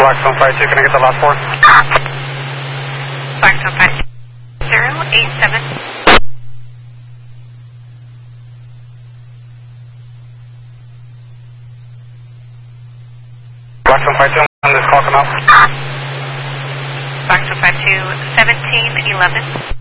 Blackstone 52, can I get the last four? Blackstone 5087. Blackstone 52, on this call come out. Blackstone 52, 1711.